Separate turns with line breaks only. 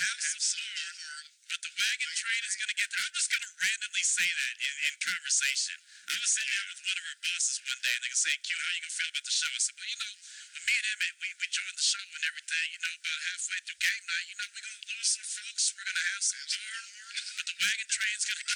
have some more, but the wagon train is gonna get there. I'm just gonna randomly say that in conversation. I was sitting here with one of our bosses one day, and they were saying, "Q, how you gonna feel about the show?" I said, "Well, when me and Emmett, we joined the show and everything. About halfway through game night, we're gonna lose some folks. We're gonna have some harm, but the wagon train's gonna